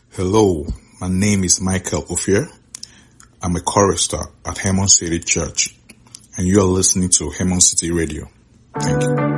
Hello, my name is Michael Ophir. I'm a chorister at Hammond City Church, and you are listening to Hammond City Radio. Thank you.